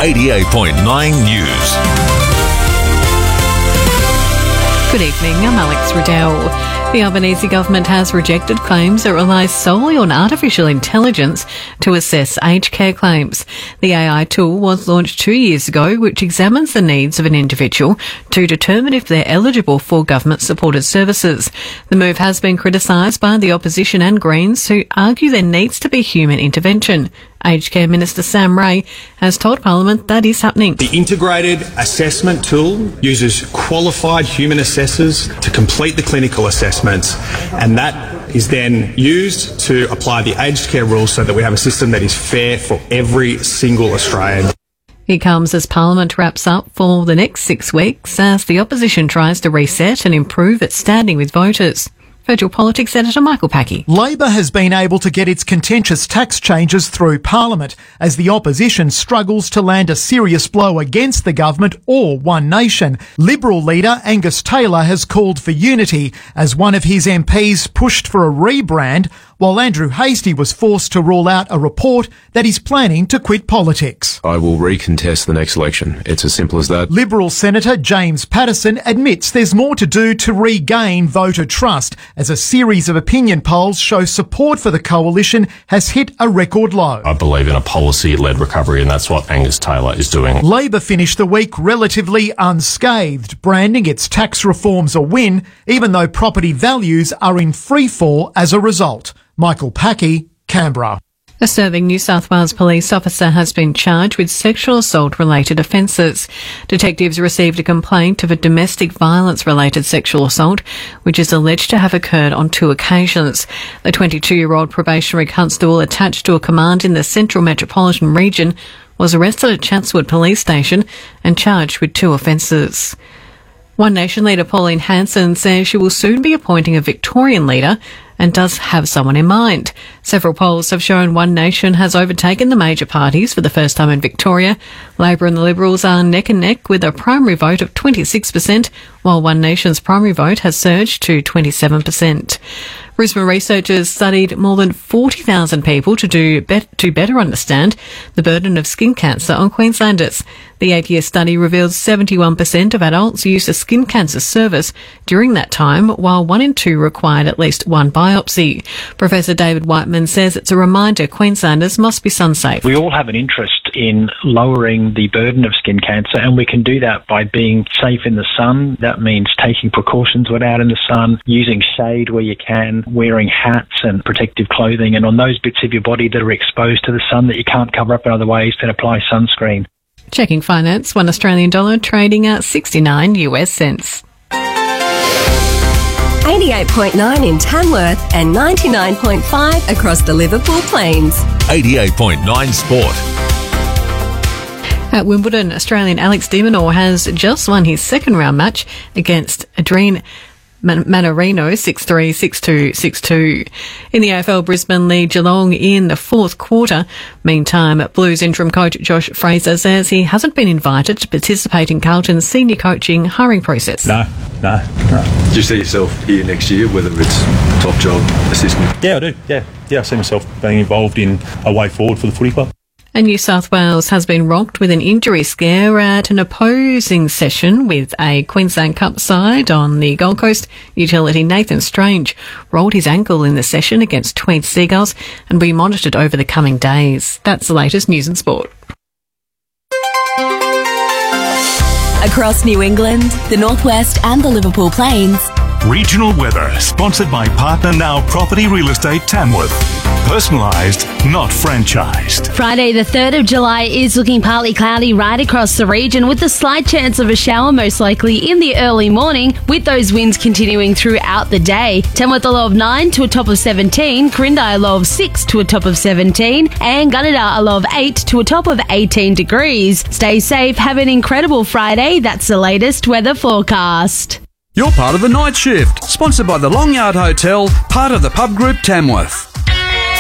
88.9 News. Good evening, I'm Alex Riddell. The Albanese government has rejected claims that rely solely on artificial intelligence to assess aged care claims. The AI tool was launched 2 years ago, which examines the needs of an individual to determine if they're eligible for government-supported services. The move has been criticised by the opposition and Greens, who argue there needs to be human intervention. Aged Care Minister Sam Ray has told Parliament that is happening. The integrated assessment tool uses qualified human assessors to complete the clinical assessments, and that is then used to apply the aged care rules so that we have a system that is fair for every single Australian. It comes as Parliament wraps up for the next 6 weeks as the opposition tries to reset and improve its standing with voters. Federal Politics Editor Michael Packey. Labor has been able to get its contentious tax changes through Parliament as the opposition struggles to land a serious blow against the government or One Nation. Liberal leader Angus Taylor has called for unity as one of his MPs pushed for a rebrand, while Andrew Hastie was forced to rule out a report that he's planning to quit politics. I will recontest the next election. It's as simple as that. Liberal Senator James Patterson admits there's more to do to regain voter trust as a series of opinion polls show support for the coalition has hit a record low. I believe in a policy-led recovery, and that's what Angus Taylor is doing. Labor finished the week relatively unscathed, branding its tax reforms a win, even though property values are in freefall as a result. Michael Packey, Canberra. A serving New South Wales police officer has been charged with sexual assault-related offences. Detectives received a complaint of a domestic violence-related sexual assault, which is alleged to have occurred on 2 occasions. The 22-year-old probationary constable attached to a command in the Central Metropolitan Region was arrested at Chatswood Police Station and charged with 2 offences. One Nation leader Pauline Hanson says she will soon be appointing a Victorian leader and does have someone in mind. Several polls have shown One Nation has overtaken the major parties for the first time in Victoria. Labor and the Liberals are neck and neck with a primary vote of 26%, while One Nation's primary vote has surged to 27%. Brisbane researchers studied more than 40,000 people to better understand the burden of skin cancer on Queenslanders. The 8-year study revealed 71% of adults used a skin cancer service during that time, while 1 in 2 required at least 1 biopsy. Professor David Whiteman says it's a reminder Queenslanders must be sun safe. We all have an interest in lowering the burden of skin cancer, and we can do that by being safe in the sun. That means taking precautions when out in the sun, using shade where you can, wearing hats and protective clothing, and on those bits of your body that are exposed to the sun that you can't cover up in other ways, then apply sunscreen. Checking finance, $1 Australian dollar trading at 69 US cents. 88.9 in Tamworth and 99.5 across the Liverpool Plains. 88.9 Sport. At Wimbledon, Australian Alex de Minaur has just won his second round match against Adrian Mannarino 6-3, 6-2, 6-2. In the AFL, Brisbane lead Geelong in the fourth quarter. Meantime, Blues interim coach Josh Fraser says he hasn't been invited to participate in Carlton's senior coaching hiring process. No. Do you see yourself here next year, whether it's top job, assistant? Yeah, I do. Yeah, I see myself being involved in a way forward for the footy club. And New South Wales has been rocked with an injury scare at an opposing session with a Queensland Cup side on the Gold Coast. Utility Nathan Strange rolled his ankle in the session against Tweed Seagulls and will be monitored over the coming days. That's the latest news and sport. Across New England, the Northwest and the Liverpool Plains. Regional weather, sponsored by Partner Now Property Real Estate Tamworth. Personalised, not franchised. Friday the 3rd of July is looking partly cloudy right across the region with a slight chance of a shower most likely in the early morning, with those winds continuing throughout the day. Tamworth a low of 9 to a top of 17, Corindi a low of 6 to a top of 17, and Gunnedah a low of 8 to a top of 18 degrees. Stay safe, have an incredible Friday. That's the latest weather forecast. You're part of the night shift, sponsored by the Long Yard Hotel, part of the Pub Group Tamworth.